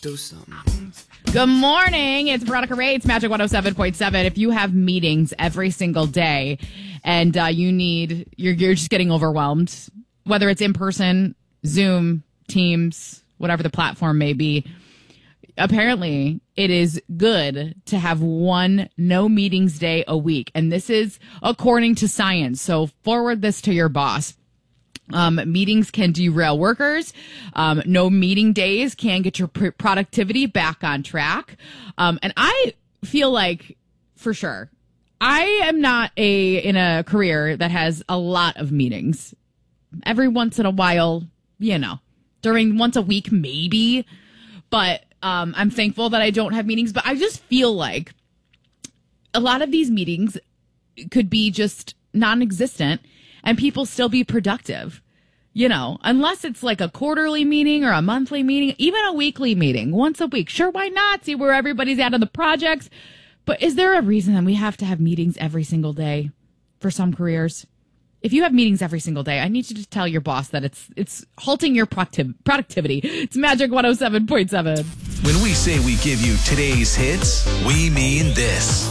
do something. Good morning. It's Veronica Ray. It's Magic 107.7. If you have meetings every single day and you're just getting overwhelmed, whether it's in person, Zoom, Teams, whatever the platform may be, apparently it is good to have one no meetings day a week. And this is according to science. So forward this to your boss. Meetings can derail workers. No meeting days can get your productivity back on track. And I feel like, for sure, I am not in a career that has a lot of meetings. Every once in a while, during once a week, maybe. But I'm thankful that I don't have meetings. But I just feel like a lot of these meetings could be just non-existent and people still be productive, unless it's like a quarterly meeting or a monthly meeting, even a weekly meeting once a week. Sure, why not? See where everybody's at on the projects. But is there a reason that we have to have meetings every single day for some careers? If you have meetings every single day, I need you to tell your boss that it's halting your productivity. It's Magic 107.7. When we say we give you today's hits, we mean this.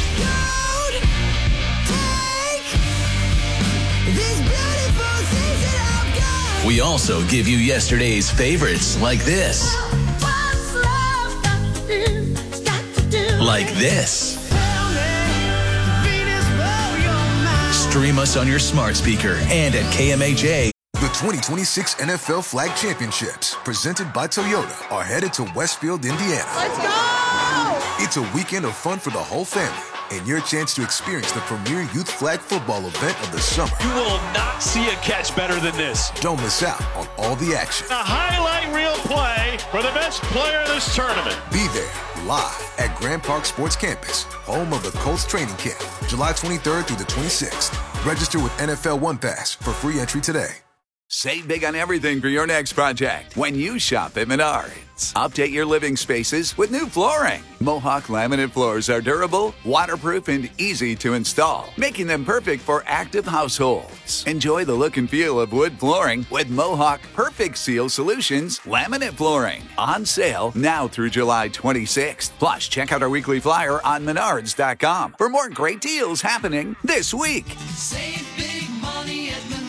We also give you yesterday's favorites like this. Like this. Stream us on your smart speaker and at KMAJ. The 2026 NFL Flag Championships, presented by Toyota, are headed to Westfield, Indiana. Let's go! It's a weekend of fun for the whole family and your chance to experience the premier youth flag football event of the summer. You will not see a catch better than this. Don't miss out on all the action. A highlight reel play for the best player in this tournament. Be there live at Grand Park Sports Campus, home of the Colts training camp, July 23rd through the 26th. Register with NFL One Pass for free entry today. Save big on everything for your next project when you shop at Menards. Update your living spaces with new flooring. Mohawk laminate floors are durable, waterproof, and easy to install, making them perfect for active households. Enjoy the look and feel of wood flooring with Mohawk Perfect Seal Solutions laminate flooring. On sale now through July 26th. Plus, check out our weekly flyer on Menards.com for more great deals happening this week. Save big money at Menards.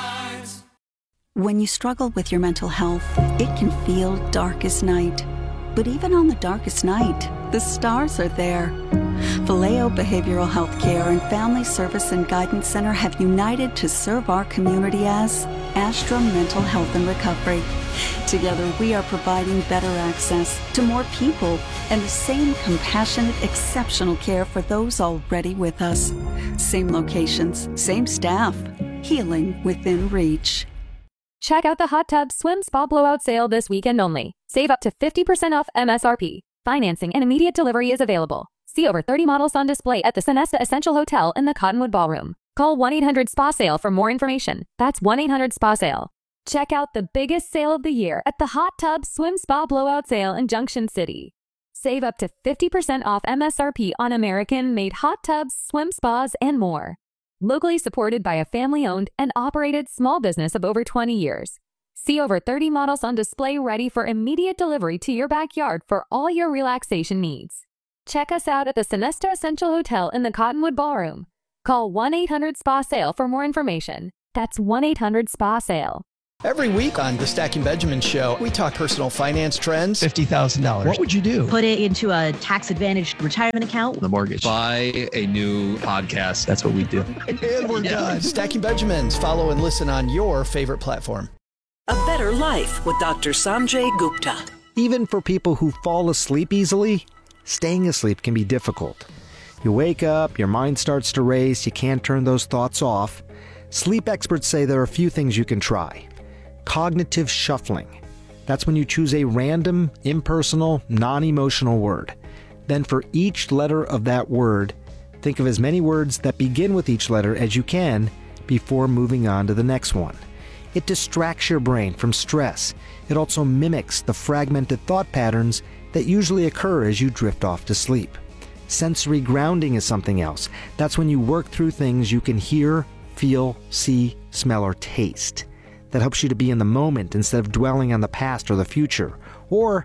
When you struggle with your mental health, it can feel dark as night. But even on the darkest night, the stars are there. Vallejo Behavioral Health Care and Family Service and Guidance Center have united to serve our community as Astra Mental Health and Recovery. Together, we are providing better access to more people and the same compassionate, exceptional care for those already with us. Same locations, same staff, healing within reach. Check out the Hot Tub Swim Spa Blowout Sale this weekend only. Save up to 50% off MSRP. Financing and immediate delivery is available. See over 30 models on display at the Sonesta Essential Hotel in the Cottonwood Ballroom. Call 1-800-SPA-SALE for more information. That's 1-800-SPA-SALE. Check out the biggest sale of the year at the Hot Tub Swim Spa Blowout Sale in Junction City. Save up to 50% off MSRP on American-made hot tubs, swim spas, and more. Locally supported by a family-owned and operated small business of over 20 years. See over 30 models on display ready for immediate delivery to your backyard for all your relaxation needs. Check us out at the Sonesta Essential Hotel in the Cottonwood Ballroom. Call 1-800-SPA-SALE for more information. That's 1-800-SPA-SALE. Every week on the Stacking Benjamin Show, we talk personal finance trends. $50,000. What would you do? Put it into a tax-advantaged retirement account. The mortgage. Buy a new podcast. That's what we do. And we're done. Stacking Benjamins. Follow and listen on your favorite platform. A better life with Dr. Sanjay Gupta. Even for people who fall asleep easily, staying asleep can be difficult. You wake up, your mind starts to race, you can't turn those thoughts off. Sleep experts say there are a few things you can try. Cognitive shuffling. That's when you choose a random, impersonal, non-emotional word. Then for each letter of that word, think of as many words that begin with each letter as you can before moving on to the next one. It distracts your brain from stress. It also mimics the fragmented thought patterns that usually occur as you drift off to sleep. Sensory grounding is something else. That's when you work through things you can hear, feel, see, smell, or taste. That helps you to be in the moment instead of dwelling on the past or the future, or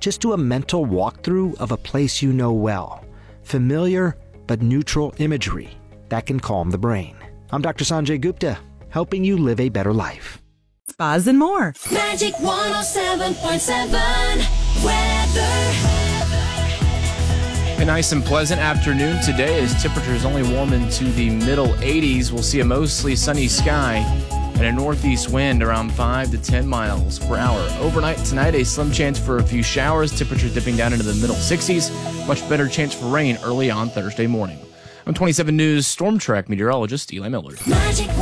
Just do a mental walkthrough of a place you know well. Familiar but neutral imagery that can calm the brain. I'm Dr. Sanjay Gupta, helping you live a better life. Spas and more. Magic 107.7 weather. A nice and pleasant afternoon today as temperatures only warm into the middle 80s. We'll see a mostly sunny sky and a northeast wind around 5 to 10 miles per hour. Overnight tonight, a slim chance for a few showers, temperatures dipping down into the middle 60s. Much better chance for rain early on Thursday morning. I'm 27 News Storm Track meteorologist Eli Miller. Magic